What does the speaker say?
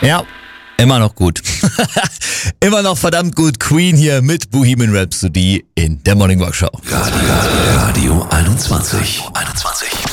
Ja, immer noch gut. Immer noch verdammt gut. Queen hier mit Bohemian Rhapsody in der Morning Rock Show. Radio 21.